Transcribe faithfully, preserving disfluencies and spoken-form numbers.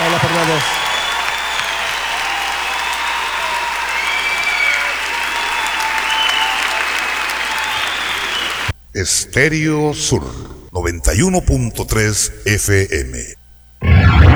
Paula Fernández. Estéreo Sur noventa y uno punto tres F M.